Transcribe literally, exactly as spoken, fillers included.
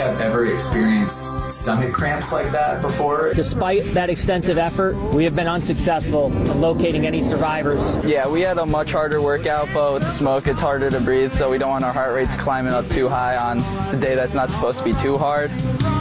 have ever experienced stomach cramps like that before? Despite that extensive effort, we have been unsuccessful in locating any survivors. Yeah, we had a much harder workout, but with the smoke, it's harder to breathe, so we don't want our heart rates climbing up too high on the day that's not supposed to be too hard.